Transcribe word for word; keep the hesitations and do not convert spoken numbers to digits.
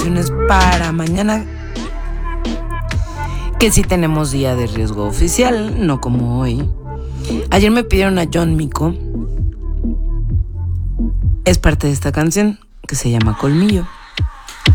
para mañana, que sí tenemos día de riesgo oficial, no como hoy. Ayer me pidieron a John Mico. Es parte de esta canción que se llama Colmillo.